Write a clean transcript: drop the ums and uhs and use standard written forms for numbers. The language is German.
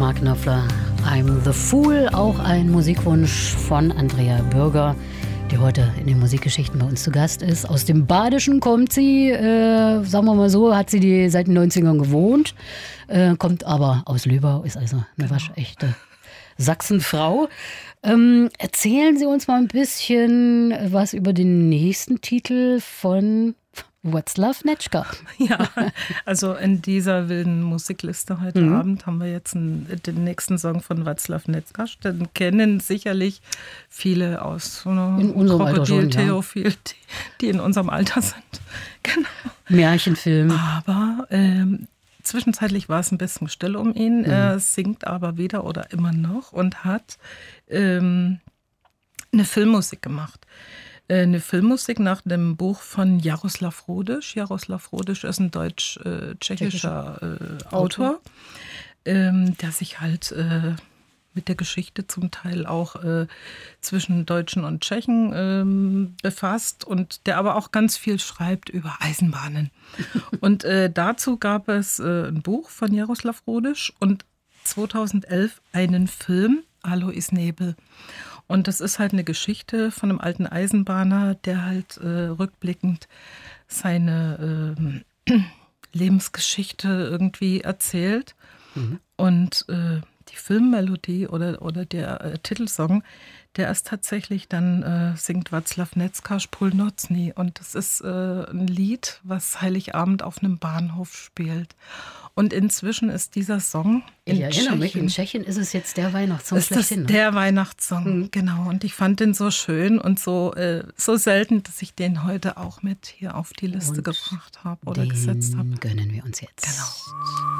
Mark Knopfler, I'm the Fool, auch ein Musikwunsch von Andrea Bürger, die heute in den Musikgeschichten bei uns zu Gast ist. Aus dem Badischen kommt sie, sagen wir mal so, hat sie seit den 90ern gewohnt, kommt aber aus Lübau, ist also eine waschechte Sachsenfrau. Erzählen Sie uns mal ein bisschen was über den nächsten Titel von Václav Něčka. Ja, also in dieser wilden Musikliste heute Abend haben wir jetzt den nächsten Song von Václav Něčka. Den kennen sicherlich viele aus in unserem Alter schon, Theophil, ja. die in unserem Alter sind. Genau. Märchenfilm. Aber zwischenzeitlich war es ein bisschen still um ihn. Er singt aber wieder oder immer noch und hat eine Filmmusik gemacht. Eine Filmmusik nach dem Buch von Jaroslav Rodiš. Jaroslav Rodiš ist ein deutsch-tschechischer Autor, der sich halt mit der Geschichte zum Teil auch zwischen Deutschen und Tschechen befasst und der aber auch ganz viel schreibt über Eisenbahnen. Und dazu gab es ein Buch von Jaroslav Rodiš und 2011 einen Film, Alois Nebel. Und das ist halt eine Geschichte von einem alten Eisenbahner, der halt rückblickend seine Lebensgeschichte irgendwie erzählt. Und die Filmmelodie oder der Titelsong, der ist tatsächlich dann, singt Václav Něčka Spůl nocní. Und das ist ein Lied, was Heiligabend auf einem Bahnhof spielt. Und inzwischen ist dieser Song in Tschechien ist es jetzt der Weihnachtssong schlechthin. Ist der Weihnachtssong, genau. Und ich fand den so schön und so selten, dass ich den heute auch mit hier auf die Liste gebracht habe oder gesetzt habe. Den gönnen wir uns jetzt. Genau.